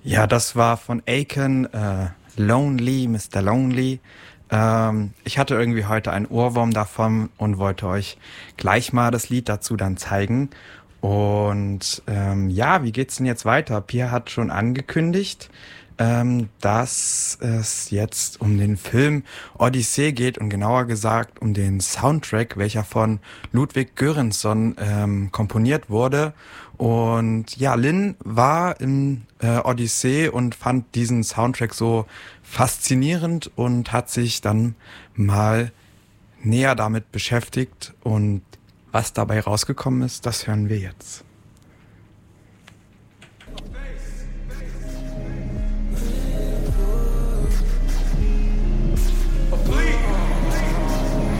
Ja, das war von Aiken, Lonely, Mr. Lonely. Ich hatte irgendwie heute einen Ohrwurm davon und wollte euch gleich mal das Lied dazu dann zeigen. Und ja, wie geht's denn jetzt weiter? Pia hat schon angekündigt, dass es jetzt um den Film Odyssee geht und genauer gesagt um den Soundtrack, welcher von Ludwig Göransson komponiert wurde. Und ja, Lynn war in Odyssee und fand diesen Soundtrack so faszinierend und hat sich dann mal näher damit beschäftigt. Und was dabei rausgekommen ist, das hören wir jetzt.